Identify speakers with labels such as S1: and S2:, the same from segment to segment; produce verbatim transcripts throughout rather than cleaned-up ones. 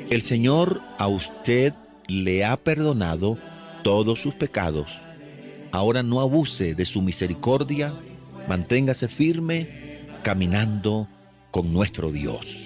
S1: El Señor a usted le ha perdonado todos sus pecados. Ahora no abuse de su misericordia, manténgase firme caminando con nuestro Dios.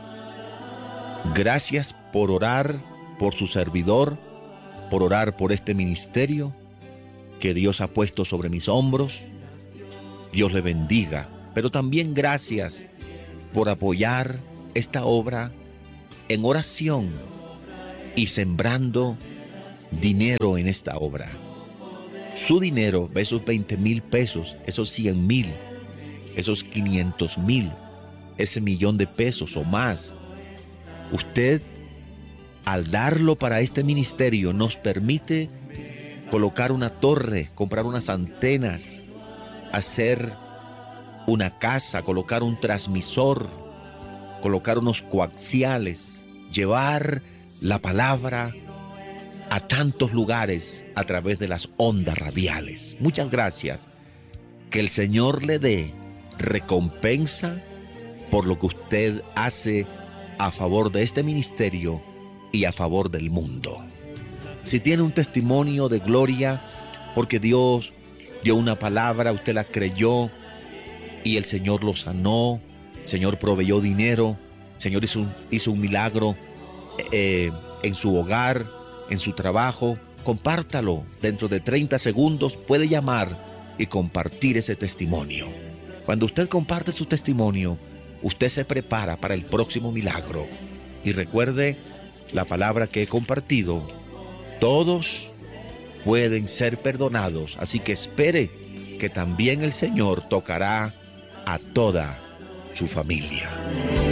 S1: Gracias por orar por su servidor, por orar por este ministerio que Dios ha puesto sobre mis hombros. Dios le bendiga, pero también gracias por apoyar esta obra en oración y sembrando dinero en esta obra. Su dinero, esos veinte mil pesos, esos cien mil, esos quinientos mil, ese millón de pesos o más, usted al darlo para este ministerio nos permite colocar una torre, comprar unas antenas, hacer una casa, colocar un transmisor, colocar unos coaxiales, llevar la palabra a tantos lugares a través de las ondas radiales. Muchas gracias. Que el Señor le dé recompensa por lo que usted hace a favor de este ministerio y a favor del mundo. Si tiene un testimonio de gloria porque Dios dio una palabra, usted la creyó y el Señor lo sanó, el Señor proveyó dinero, el Señor hizo un, hizo un milagro eh, en su hogar, en su trabajo, compártalo. Dentro de treinta segundos puede llamar y compartir ese testimonio. Cuando usted comparte su testimonio, usted se prepara para el próximo milagro. Y recuerde la palabra que he compartido: todos pueden ser perdonados, así que espere que también el Señor tocará a toda su familia.